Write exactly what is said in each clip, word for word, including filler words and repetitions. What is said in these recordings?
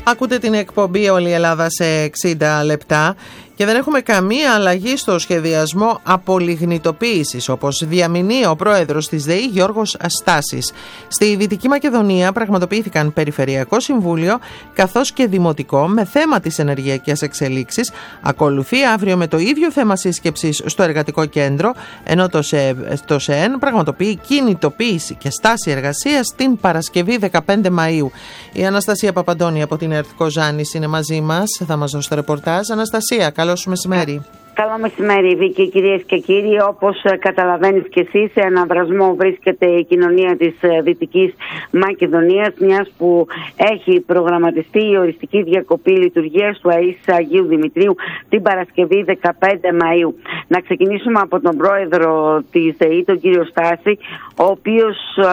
Ακούτε την εκπομπή Όλη η Ελλάδα σε εξήντα λεπτά και δεν έχουμε καμία αλλαγή στο σχεδιασμό απολιγνητοποίησης, όπως διαμηνεί ο πρόεδρος της ΔΕΗ Γιώργος Στάσης. Στη Δυτική Μακεδονία πραγματοποιήθηκαν Περιφερειακό Συμβούλιο καθώς και Δημοτικό με θέμα τις ενεργειακές εξελίξεις. Ακολουθεί αύριο με το ίδιο θέμα σύσκεψης στο Εργατικό Κέντρο, ενώ το, ΣΕ, το ΣΕΕΝ πραγματοποιεί κινητοποίηση και στάση εργασίας την Παρασκευή δεκαπέντε Μαΐου. Η Αναστασία Παπαντώνη από την ΕΡΤ Κοζάνης είναι μαζί μας, θα μας δώσει το ρεπορτάζ. Αναστασία, καλώς μεσημέρι. Καλό μεσημέρι, Βίκη, κυρίες και κύριοι. Όπως καταλαβαίνεις και εσύ, σε αναβρασμό βρίσκεται η κοινωνία της Δυτικής Μακεδονίας, μιας που έχει προγραμματιστεί η οριστική διακοπή λειτουργίας του ΑΕΣ Αγίου Δημητρίου την Παρασκευή δεκαπέντε Μαΐου. Να ξεκινήσουμε από τον πρόεδρο της ΔΕΗ, τον κύριο Στάση, ο οποίος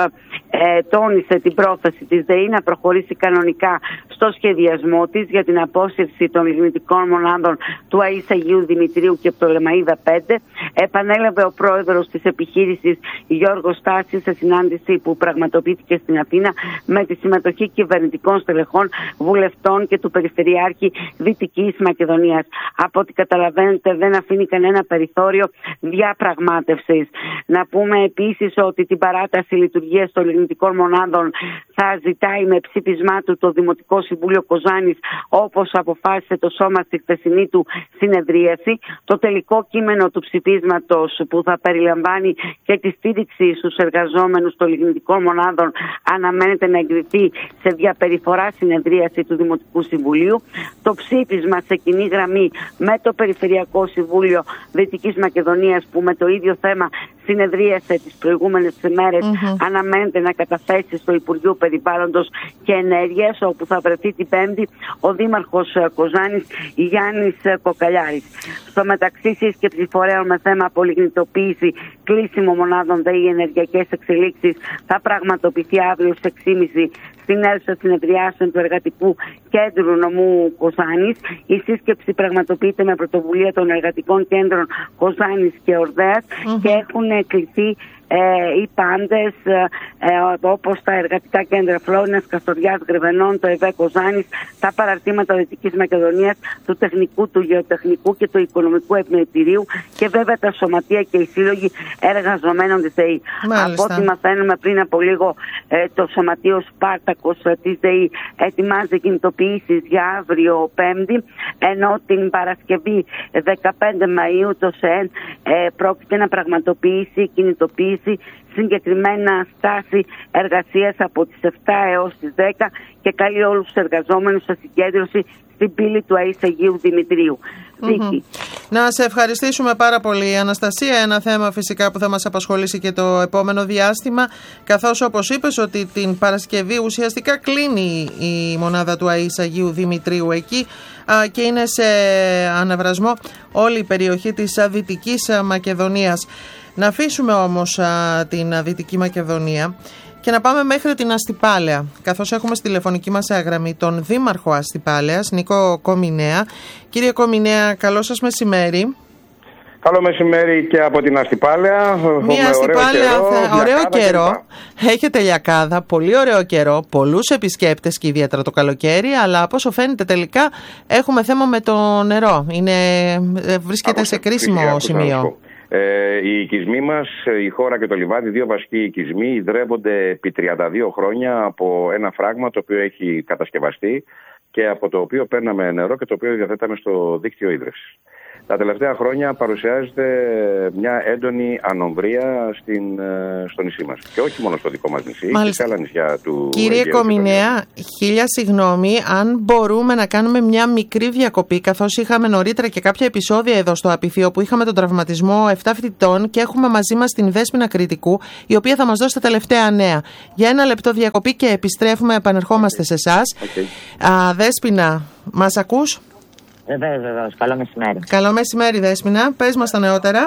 ε, τόνισε την πρόθεση της ΔΕΗ να προχωρήσει κανονικά στο σχεδιασμό της για την απόσυρση των λιγνητικών μονάδων του ΑΕΣ Αγίου Δημητρίου και Πτολεμαΐδα πέντε. Επανέλαβε ο πρόεδρος της επιχείρησης Γιώργος Στάσης σε συνάντηση που πραγματοποιήθηκε στην Αθήνα με τη συμμετοχή κυβερνητικών στελεχών, βουλευτών και του Περιφερειάρχη Δυτικής Μακεδονίας. Από ό,τι καταλαβαίνετε, δεν αφήνει κανένα περιθώριο διαπραγμάτευσης. Να πούμε επίσης ότι την παράταση λειτουργίας των λιγνητικών μονάδων θα ζητάει με ψήφισμά του το Δημοτικό Συμβούλιο Κοζάνης, όπως αποφάσισε το σώμα στη χθεσινή του συνεδρίαση. Το τελικό κείμενο του ψηφίσματος, που θα περιλαμβάνει και τη στήριξη στους εργαζόμενους των λιγνητικών μονάδων, αναμένεται να εγκριθεί σε διαπεριφορά συνεδρίαση του Δημοτικού Συμβουλίου. Το ψήφισμα σε κοινή γραμμή με το Περιφερειακό Συμβούλιο Δυτικής Μακεδονίας, που με το ίδιο θέμα συνεδρίασε τις προηγούμενες ημέρες, mm-hmm. αναμένεται να καταθέσει στο Υπουργείο Περιβάλλοντος και Ενέργειας, όπου θα βρεθεί την Πέμπτη ο Δήμαρχος Κοζάνης Γιάννης Κοκαλιάρης. Στο μεταξύ, σύσκεψη φορέων με θέμα απολιγνητοποίηση, κλείσιμο μονάδων ΔΕΗ, ενεργειακές εξελίξεις θα πραγματοποιηθεί αύριο στις έξι και μισή στην αίθουσα συνεδριάσεων του Εργατικού Κέντρου Νομού Κοζάνης. Η σύσκεψη πραγματοποιείται με πρωτοβουλία των Εργατικών Κέντρων Κοζάνης και Ορδέας mm-hmm. και έχουν κληθεί Ε, οι πάντες ε, ε, όπως τα Εργατικά Κέντρα Φλόρινας, Καστοριάς, Γρεβενών, το ΕΒΕ Κοζάνης, τα παραρτήματα Δυτικής Μακεδονίας, του Τεχνικού, του Γεωτεχνικού και του Οικονομικού Επιμελητηρίου και βέβαια τα σωματεία και οι σύλλογοι εργαζομένων της ΔΕΗ. Από ό,τι μαθαίνουμε πριν από λίγο, ε, το Σωματείο Σπάρτακος ε, της ΔΕΗ ετοιμάζει κινητοποιήσεις για αύριο Πέμπτη, ενώ την Παρασκευή δεκαπέντε Μαΐου το ΣΕΕΝ ε, πρόκειται να πραγματοποιήσει κινητοποίηση, συγκεκριμένα στάση εργασίας από τις επτά έως τις δέκα, και καλεί όλους τους εργαζόμενους σε συγκέντρωση στην πύλη του ΑΕΣ Αγίου Δημητρίου. Mm-hmm. Να σε ευχαριστήσουμε πάρα πολύ, Αναστασία. Ένα θέμα φυσικά που θα μας απασχολήσει και το επόμενο διάστημα, καθώς όπως είπες ότι την Παρασκευή ουσιαστικά κλείνει η μονάδα του ΑΕΣ Αγίου Δημητρίου εκεί α, και είναι σε αναβρασμό όλη η περιοχή της Δυτικής Μακεδονίας. Να αφήσουμε όμως α, την Δυτική Μακεδονία και να πάμε μέχρι την Αστυπάλαια, καθώς έχουμε στη τηλεφωνική μας γραμμή τον Δήμαρχο Αστυπάλαιας, Νίκο Κομινέα. Κύριε Κομινέα, καλό σας μεσημέρι. Καλό μεσημέρι και από την Αστυπάλαια. Μια Αστυπάλαια, ωραίο καιρό, ωραίο καιρό. Έχετε λιακάδα, πολύ ωραίο καιρό, πολλούς επισκέπτες και ιδιαίτερα το καλοκαίρι, αλλά από όσο φαίνεται τελικά έχουμε θέμα με το νερό. Είναι, βρίσκεται από σε κρίσιμο σημείο. Ε, οι οικισμοί μας, η χώρα και το λιβάδι, δύο βασικοί οικισμοί, ιδρεύονται επί τριάντα δύο χρόνια από ένα φράγμα το οποίο έχει κατασκευαστεί και από το οποίο παίρναμε νερό και το οποίο διαθέταμε στο δίκτυο ίδρευσης. Τα τελευταία χρόνια παρουσιάζεται μια έντονη ανομβρία στην, στο νησί μας. Και όχι μόνο στο δικό μας νησί, και σε άλλα νησιά του. Κύριε Κομινέα, χίλια συγγνώμη, αν μπορούμε να κάνουμε μια μικρή διακοπή, καθώς είχαμε νωρίτερα και κάποια επεισόδια εδώ στο Απιθείο που είχαμε τον τραυματισμό επτά φοιτητών και έχουμε μαζί μας την Δέσποινα Κρητικού, η οποία θα μας δώσει τα τελευταία νέα. Για ένα λεπτό διακοπή και επιστρέφουμε, επανερχόμαστε okay. σε εσάς. Okay. Δέσποινα, μας ακούς? Βεβαίως, βεβαίως. Καλό μεσημέρι. Καλό μεσημέρι, Δέσποινα. Πες μας τα νεότερα.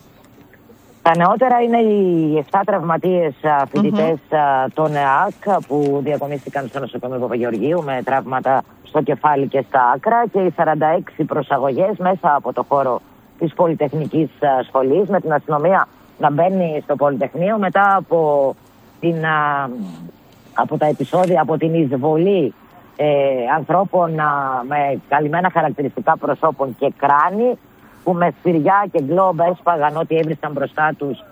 Τα νεότερα είναι οι επτά τραυματίες φοιτητές mm-hmm. των ΕΑΚ που διακομίστηκαν στο νοσοκομείο Παπαγεωργίου με τραύματα στο κεφάλι και στα άκρα, και οι σαράντα έξι προσαγωγές μέσα από το χώρο της Πολυτεχνικής Σχολής, με την αστυνομία να μπαίνει στο Πολυτεχνείο μετά από, την, από τα επεισόδια, από την εισβολή ε, ανθρώπων α, με καλυμμένα χαρακτηριστικά προσώπων και κράνη, που με σφυριά και γκλόμπ έσπαγαν ό,τι έβρισκαν μπροστά τους,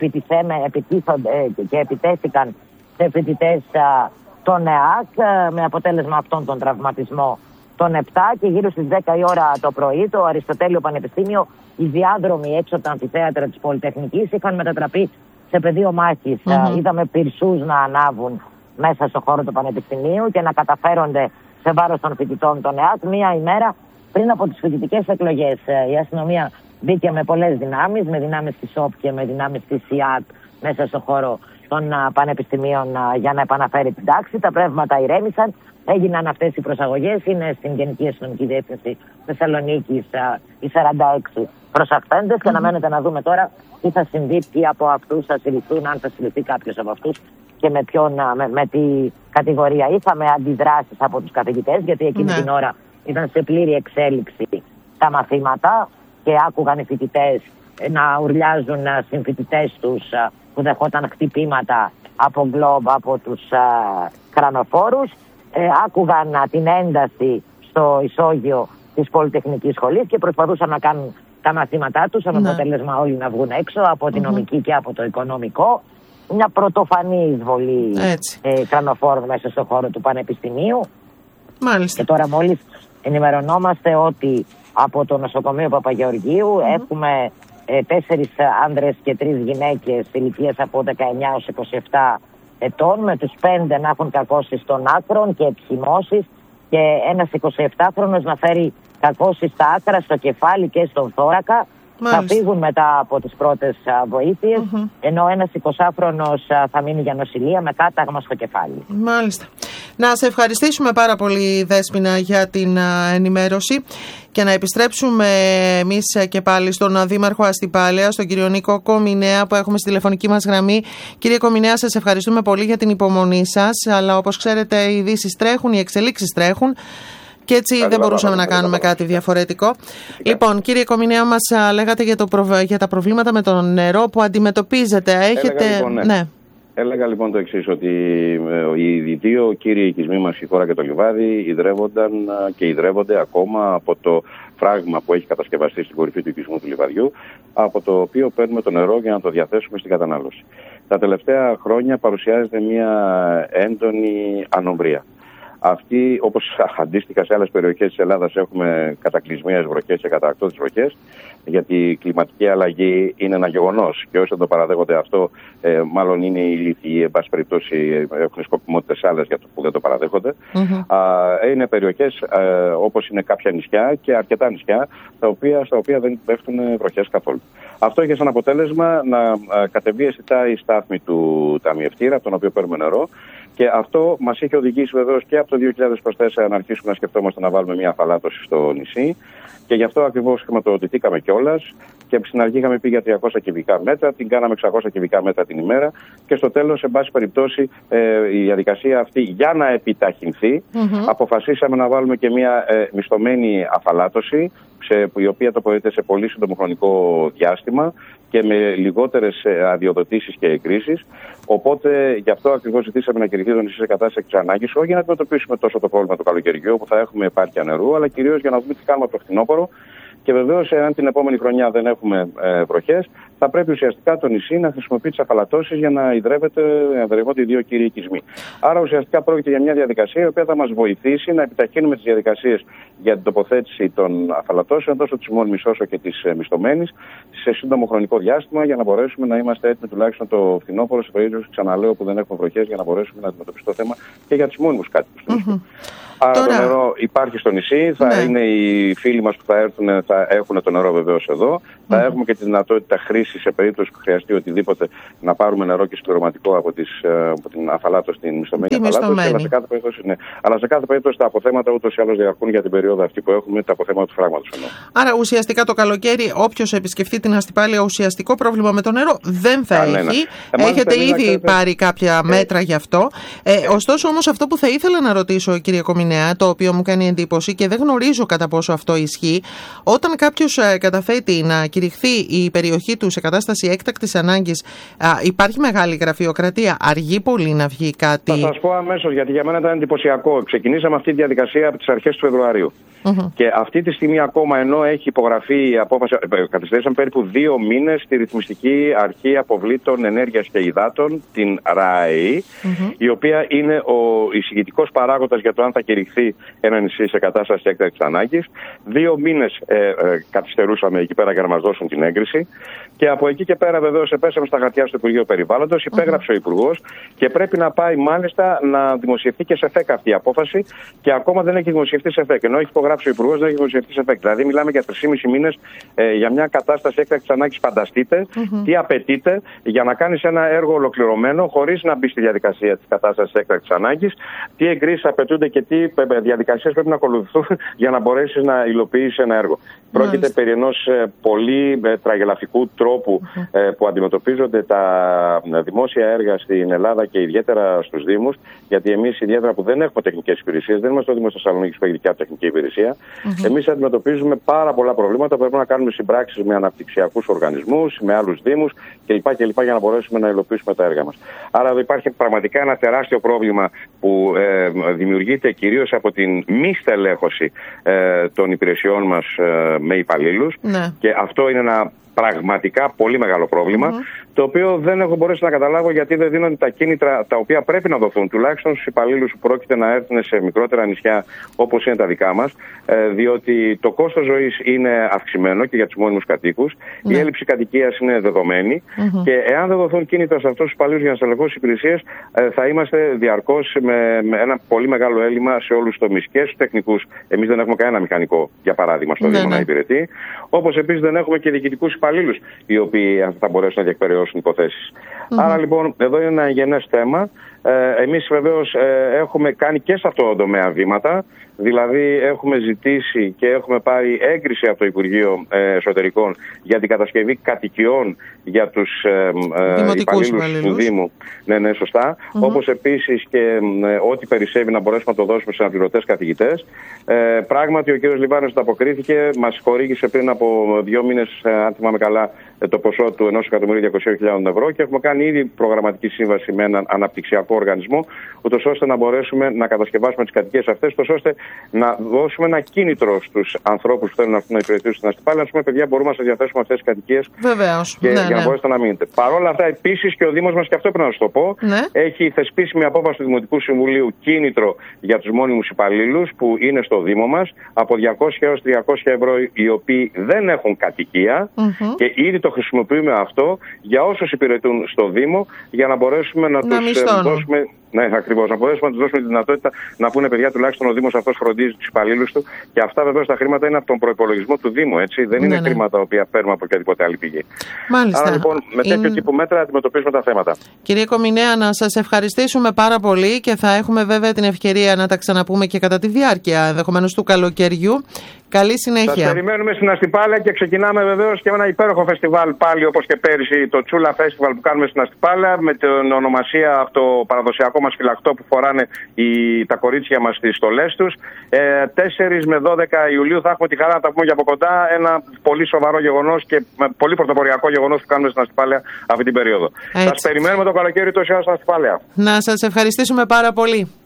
επιτίθονται και επιτέθηκαν σε φοιτητές των ΕΑΚ, με αποτέλεσμα αυτόν τον τραυματισμό των επτά, και γύρω στις δέκα η ώρα το πρωί το Αριστοτέλειο Πανεπιστήμιο, οι διάδρομοι έξω από τα αμφιθέατρα της Πολυτεχνικής είχαν μετατραπεί σε πεδίο μάχης. Mm-hmm. Είδαμε πυρσούς να ανάβουν μέσα στο χώρο του Πανεπιστημίου και να καταφέρονται σε βάρος των φοιτητών των ΕΑΚ μία ημέρα πριν από τις φοιτητικές εκλογές. Η αστυνομία μπήκε με πολλές δυνάμεις, με δυνάμεις της ΟΠ και με δυνάμεις της ΙΑΚ μέσα στο χώρο των πανεπιστημίων για να επαναφέρει την τάξη. Τα πνεύματα ηρέμησαν, έγιναν αυτές οι προσαγωγές. Είναι στην Γενική Αστυνομική Διεύθυνση Θεσσαλονίκης οι σαράντα έξι προσαχθέντες mm-hmm. και αναμένεται να δούμε τώρα τι θα συμβεί, ποιοι από αυτούς θα συλληφθούν, αν θα συλληφθεί κάποιος από αυτούς και με, ποιον, με, με τι κατηγορία. Είχαμε αντιδράσεις από τους καθηγητές, γιατί εκείνη mm-hmm. την ώρα ήταν σε πλήρη εξέλιξη τα μαθήματα και άκουγαν οι φοιτητές να ουρλιάζουν συμφοιτητές τους που δεχόταν χτυπήματα από γκλόμπ από τους κρανοφόρους. Ε, άκουγαν την ένταση στο ισόγειο της Πολυτεχνικής Σχολής και προσπαθούσαν να κάνουν τα μαθήματά τους, με αποτέλεσμα όλοι να βγουν έξω από την νομική mm-hmm. και από το οικονομικό. Μια πρωτοφανή εισβολή ε, κρανοφόρων μέσα στο χώρο του Πανεπιστημίου. Μάλιστα. Και τώρα μόλις ενημερωνόμαστε ότι από το νοσοκομείο Παπαγεωργίου mm-hmm. έχουμε ε, τέσσερις άνδρες και τρεις γυναίκες ηλικίας από δεκαεννιά έως είκοσι επτά ετών, με τους πέντε να έχουν κακώσεις των άκρων και εκχυμώσεις και ένας εικοσιεπτάχρονος να φέρει κακώσεις στα άκρα, στο κεφάλι και στον θώρακα. Μάλιστα. Θα φύγουν μετά από τις πρώτες α, βοήθειες, mm-hmm. ενώ ένας εικοσάχρονος α, θα μείνει για νοσηλεία με κάταγμα στο κεφάλι. Μάλιστα. Να σε ευχαριστήσουμε πάρα πολύ, Δέσποινα, για την α, ενημέρωση και να επιστρέψουμε εμείς και πάλι στον Δήμαρχο Αστυπάλαιας, τον κύριο Νίκο Κομινέα, που έχουμε στη τηλεφωνική μας γραμμή. Κύριε Κομινέα, σας ευχαριστούμε πολύ για την υπομονή σας, αλλά όπως ξέρετε οι ειδήσεις τρέχουν, οι εξελίξεις τρέχουν. Και έτσι Άρα, δεν μπορούσαμε να κάνουμε κάτι διαφορετικό. Φυσικά. Λοιπόν, κύριε Κομινέα, μας λέγατε για, το προ... για τα προβλήματα με το νερό που αντιμετωπίζετε. Έχετε... Έλεγα λοιπόν, ναι. Ναι. Έλεγα λοιπόν το εξής, ότι οι δύο κύριοι οικισμοί μας, η Χώρα και το Λιβάδι, ιδρεύονταν και ιδρεύονται ακόμα από το φράγμα που έχει κατασκευαστεί στην κορυφή του οικισμού του Λιβαδιού, από το οποίο παίρνουμε το νερό για να το διαθέσουμε στην κατανάλωση. Τα τελευταία χρόνια παρουσιάζεται μια έντονη ανομβρία. Αυτή, όπως αντίστοιχα σε άλλες περιοχές της Ελλάδας, έχουμε κατακλυσμίες βροχές και καταρακτώδεις βροχές, γιατί η κλιματική αλλαγή είναι ένα γεγονός και όσοι δεν το παραδέχονται αυτό, ε, μάλλον είναι οι ηλίθιοι, εν πάση περιπτώσει έχουν σκοπιμότητες άλλες για το που δεν το παραδέχονται. Mm-hmm. Α, είναι περιοχές ε, όπως είναι κάποια νησιά και αρκετά νησιά, τα οποία, στα οποία δεν πέφτουν βροχές καθόλου. Αυτό έχει σαν αποτέλεσμα να α, κατεβεί αισθητά η στάθμη του ταμιευτήρα, από τον οποίο παίρνουμε νερό. Και αυτό μας είχε οδηγήσει βεβαίως και από το δύο χιλιάδες είκοσι τέσσερα να αρχίσουμε να σκεφτόμαστε να βάλουμε μια αφαλάτωση στο νησί. Και γι' αυτό ακριβώς χρηματοδοτηθήκαμε κιόλας. Και στην αρχή είχαμε πει για τριακόσια κυβικά μέτρα, την κάναμε εξακόσια κυβικά μέτρα την ημέρα. Και στο τέλος, σε πάση περιπτώσει, ε, η διαδικασία αυτή για να επιταχυνθεί, mm-hmm. αποφασίσαμε να βάλουμε και μια ε, μισθωμένη αφαλάτωση, σε, η οποία τοποθετείται σε πολύ σύντομο χρονικό διάστημα και με λιγότερες αδειοδοτήσεις και εκκρίσεις. Οπότε γι' αυτό ακριβώς ζητήσαμε να κηρυχθεί το νησί σε κατάσταση της ανάγκης, όχι για να αντιμετωπίσουμε τόσο το πρόβλημα του καλοκαιριού που θα έχουμε επάρκεια νερού, αλλά κυρίως για να δούμε τι κάνουμε από το φθινόπωρο. Και βεβαίως, αν την επόμενη χρονιά δεν έχουμε ε, βροχές, θα πρέπει ουσιαστικά το νησί να χρησιμοποιεί τις αφαλατώσεις για να ιδρεύεται, να ιδρυβόνται οι δύο κύριοι οικισμοί. Άρα ουσιαστικά πρόκειται για μια διαδικασία η οποία θα μας βοηθήσει να επιταχύνουμε τις διαδικασίες για την τοποθέτηση των αφαλατώσεων, τόσο της μόνιμης όσο και της ε, μισθωμένης, σε σύντομο χρονικό διάστημα, για να μπορέσουμε να είμαστε έτοιμοι τουλάχιστον το φθινόπωρο, σε περίπτωση, ξαναλέω, που δεν έχουμε βροχές, για να μπορέσουμε να αντιμετωπίσουμε το θέμα και για τους μόνιμους κάτοικους του νησιού. Άρα Τώρα... το νερό υπάρχει στο νησί, θα ναι. είναι οι φίλοι μας που θα έρθουν, θα έχουν το νερό βεβαίως εδώ. Mm-hmm. Θα έχουμε και τη δυνατότητα χρήση σε περίπτωση που χρειαστεί οτιδήποτε να πάρουμε νερό και συμπληρωματικό από, τις, από την αφαλάτωση, την μισθωμένη αφαλάτωση. Αλλά σε κάθε περίπτωση, ναι. Αλλά σε κάθε περίπτωση τα αποθέματα ούτως ή άλλως διαρκούν για την περίοδο αυτή που έχουμε, τα αποθέματα του φράγματος. Άρα ουσιαστικά το καλοκαίρι, όποιος επισκεφτεί την Αστυπάλεια, ουσιαστικό πρόβλημα με το νερό δεν θα Κανένα. έχει. Ε, Έχετε ήδη πάρει κάποια μέτρα γι' αυτό. Ε, ωστόσο όμως αυτό που θα ήθελα να ρωτήσω, κύριε Κομινέα, Κομινέα, το οποίο μου κάνει εντύπωση και δεν γνωρίζω κατά πόσο αυτό ισχύει. Όταν κάποιος καταθέτει να κηρυχθεί η περιοχή του σε κατάσταση έκτακτης ανάγκης, υπάρχει μεγάλη γραφειοκρατία, αργεί πολύ να βγει κάτι? Θα σας πω αμέσως, γιατί για μένα ήταν εντυπωσιακό. Ξεκινήσαμε αυτή τη διαδικασία από τις αρχές του Φεβρουαρίου. Mm-hmm. Και αυτή τη στιγμή ακόμα, ενώ έχει υπογραφεί η απόφαση, καθυστερήσαμε περίπου δύο μήνες στη Ρυθμιστική Αρχή Αποβλήτων Ενέργειας και Υδάτων, την ΡΑΕΗ, mm-hmm. η οποία είναι ο εισηγητικός παράγοντας για το αν θα κηρυχθεί ένα νησί σε κατάσταση έκτακτης ανάγκης. Δύο μήνες ε, ε, καθυστερούσαμε εκεί πέρα για να μας δώσουν την έγκριση. Και από εκεί και πέρα, βεβαίως, επέσαμε στα χαρτιά στο Υπουργείο Περιβάλλοντος, υπέγραψε mm-hmm. ο Υπουργός και πρέπει να πάει μάλιστα να δημοσιευτεί και σε ΦΕΚ αυτή η απόφαση. Και ακόμα δεν έχει δημοσιευτεί σε ΦΕΚ. Ενώ έχει υπογράψει ο Υπουργός, δεν έχει δημοσιευτεί σε ΦΕΚ. Δηλαδή, μιλάμε για τρεισήμισι μήνες ε, για μια κατάσταση έκτακτης ανάγκης. Φανταστείτε mm-hmm. τι απαιτείται για να κάνεις ένα έργο ολοκληρωμένο χωρίς να μπει στη διαδικασία της κατάστασης έκτακτης ανάγκης, τι εγκρίσεις απαιτούνται και τι διαδικασίες πρέπει να ακολουθούν για να μπορέσεις να υλοποιήσεις ένα έργο. Mm-hmm. Πρόκειται περί ενός ε, πολύ ε, τραγελαφικού τρόπου mm-hmm. ε, που αντιμετωπίζονται τα δημόσια έργα στην Ελλάδα και ιδιαίτερα στους Δήμους, γιατί εμείς ιδιαίτερα που δεν έχουμε τεχνικές υπηρεσίες, δεν είμαστε ο Δήμος Θεσσαλονίκης που έχει δικιά τεχνική υπηρεσία, mm-hmm. εμείς αντιμετωπίζουμε πάρα πολλά προβλήματα. Πρέπει να κάνουμε συμπράξεις με αναπτυξιακούς οργανισμούς, με άλλους Δήμους κλπ. κλπ. Για να μπορέσουμε να υλοποιήσουμε τα έργα μας. Άρα εδώ υπάρχει πραγματικά ένα τεράστιο πρόβλημα που ε, δημιουργείται κυρίως από την μη στελέχωση ε, των υπηρεσιών μας ε, με υπαλλήλους. Ναι. Και αυτό είναι ένα πραγματικά πολύ μεγάλο πρόβλημα, mm-hmm. το οποίο δεν έχω μπορέσει να καταλάβω γιατί δεν δίνονται τα κίνητρα τα οποία πρέπει να δοθούν, τουλάχιστον στους υπαλλήλους που πρόκειται να έρθουν σε μικρότερα νησιά όπως είναι τα δικά μας, ε, διότι το κόστος ζωής είναι αυξημένο και για τους μόνιμους κατοίκους, mm-hmm. η έλλειψη κατοικίας είναι δεδομένη mm-hmm. και εάν δεν δοθούν κίνητρα σε αυτούς τους υπαλλήλους για να στελεχώσουν υπηρεσίες, ε, θα είμαστε διαρκώς με, με ένα πολύ μεγάλο έλλειμμα σε όλους τους τομείς και στους τεχνικούς. Εμείς δεν έχουμε κανένα μηχανικό, για παράδειγμα, στο mm-hmm. Δήμο να υπηρετεί, όπως επίσης δεν έχουμε και διοικητικούς υπαλλήλους οι οποίοι θα μπορέσουν να διεκπεραιώσουν υποθέσεις. Mm-hmm. Άρα λοιπόν εδώ είναι ένα γενές θέμα. Ε, εμείς βεβαίως ε, έχουμε κάνει και σε αυτό το τομέα βήματα. Δηλαδή έχουμε ζητήσει και έχουμε πάρει έγκριση από το Υπουργείο ε, Εσωτερικών για την κατασκευή κατοικιών για τους ε, ε, υπαλλήλους του Δήμου. Ναι, ναι, σωστά. Mm-hmm. Όπως επίσης και ε, ό,τι περισσεύει να μπορέσουμε να το δώσουμε σε αναπληρωτές καθηγητές. Ε, πράγματι ο κ. Λιβάνος αποκρίθηκε, μας χορήγησε πριν από δύο μήνες, ε, αν θυμάμαι καλά, ε, το ποσό του ενός εκατομμυρίου διακοσίων χιλιάδων ευρώ και έχουμε κάνει ήδη προγραμματική σύμβαση με έναν αναπτυξιακό οργανισμό, ούτως ώστε να μπορέσουμε να κατασκευάσουμε τις κατοικίες αυτές, ούτως ώστε να δώσουμε ένα κίνητρο στους ανθρώπους που θέλουν να υπηρετήσουν στην αστυπάλαια. Να πούμε, παιδιά, μπορούμε να σας διαθέσουμε αυτές τις κατοικίες. Βεβαίως. Και ναι, για ναι. να μπορέσετε να μείνετε. Παρ' όλα αυτά, επίσης και ο Δήμος μας, και αυτό πρέπει να σας το πω, ναι. έχει θεσπίσει μια απόφαση του Δημοτικού Συμβουλίου κίνητρο για τους μόνιμους υπαλλήλους που είναι στο Δήμο μας από διακόσια έως τριακόσια ευρώ, οι οποίοι δεν έχουν κατοικία mm-hmm. και ήδη το χρησιμοποιούμε αυτό για όσους υπηρετούν στο Δήμο για να μπορέσουμε να, να τους δώσουμε. Ναι, ακριβώς. Να μπορέσουμε να τους δώσουμε τη δυνατότητα να πούνε, παιδιά, τουλάχιστον ο Δήμος αυτός φροντίζει τους υπαλλήλους του. Και αυτά βεβαίως τα χρήματα είναι από τον προϋπολογισμό του Δήμου, έτσι. Δεν ναι, είναι ναι. χρήματα τα οποία παίρνουμε από οποιαδήποτε άλλη πηγή. Μάλιστα. Άρα λοιπόν, με τέτοιο είναι... τύπου μέτρα αντιμετωπίζουμε τα θέματα. Κύριε Κομινέα, να σας ευχαριστήσουμε πάρα πολύ και θα έχουμε βέβαια την ευκαιρία να τα ξαναπούμε και κατά τη διάρκεια ενδεχομένως του καλοκαιριού. Καλή συνέχεια. Σας περιμένουμε στην Αστυπάλαια και ξεκινάμε βεβαίως και ένα υπέροχο φεστιβάλ πάλι όπως και πέρυσι, το Τσούλα Φεστιβάλ που κάνουμε στην Αστυπάλαια με την ονομασία από το παραδοσιακό μας φυλακτό που φοράνε οι, τα κορίτσια μας στις στολές τους. Ε, τέσσερις με δώδεκα Ιουλίου θα έχουμε τη χαρά να τα πούμε και από κοντά. Ένα πολύ σοβαρό γεγονός και πολύ πρωτοποριακό γεγονός που κάνουμε στην Αστυπάλαια αυτή την περίοδο. Σας περιμένουμε το καλοκαίρι τόση ώρα στην Αστυπάλαια. Να σας ευχαριστήσουμε πάρα πολύ.